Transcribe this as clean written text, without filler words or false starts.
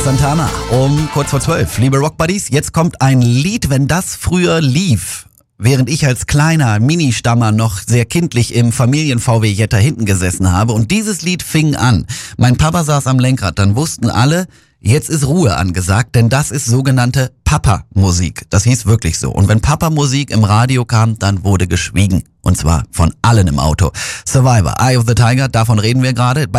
Santana um kurz vor 12. Liebe Rockbuddies, jetzt kommt ein Lied, wenn das früher lief, während ich als kleiner Ministammer noch sehr kindlich im Familien-VW Jetta hinten gesessen habe und dieses Lied fing an. Mein Papa saß am Lenkrad, dann wussten alle, jetzt ist Ruhe angesagt, denn das ist sogenannte Papa-Musik. Das hieß wirklich so. Und wenn Papa-Musik im Radio kam, dann wurde geschwiegen. Und zwar von allen im Auto. Survivor, Eye of the Tiger, davon reden wir gerade.